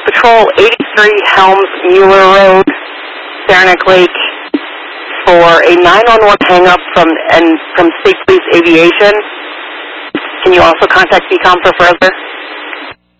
Patrol 83 Helms Mueller Road, Saranac Lake, for a 911 hang-up from State Police Aviation. Can you also contact BCOM for further?